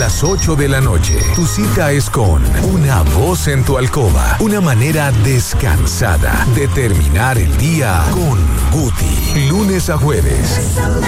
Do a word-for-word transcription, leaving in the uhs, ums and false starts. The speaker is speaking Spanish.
las ocho de la noche. Tu cita es con Una Voz en tu Alcoba. Una manera descansada de terminar el día con Guti. Lunes a jueves.